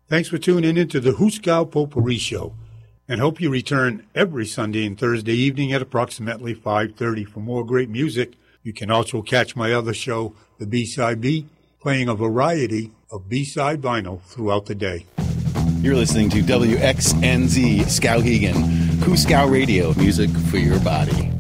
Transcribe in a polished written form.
Thanks for tuning in to the Huskow Potpourri Show, and hope you return every Sunday and Thursday evening at approximately 5:30 for more great music. You can also catch my other show, The B-Side Beat, playing a variety of B-side vinyl throughout the day. You're listening to WXNZ Skowhegan, Huskow Radio, music for your body.